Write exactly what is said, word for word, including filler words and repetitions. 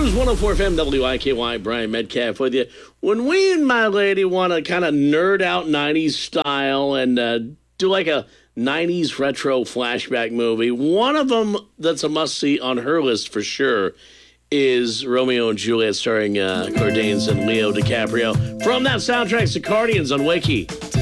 News one oh four F M W I K Y, Brian Metcalf with you. When we and my lady want to kind of nerd out nineties style and uh, do like a nineties retro flashback movie, one of them that's a must-see on her list for sure is Romeo and Juliet starring uh, Claire Danes and Leo DiCaprio. From that soundtrack, Guardians on Wiki.